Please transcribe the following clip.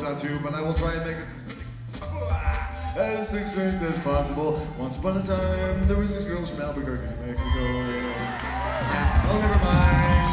out too, but I will try and make it as succinct as possible. Once upon a time, there were 6 girls from Albuquerque, Mexico. Oh, never mind.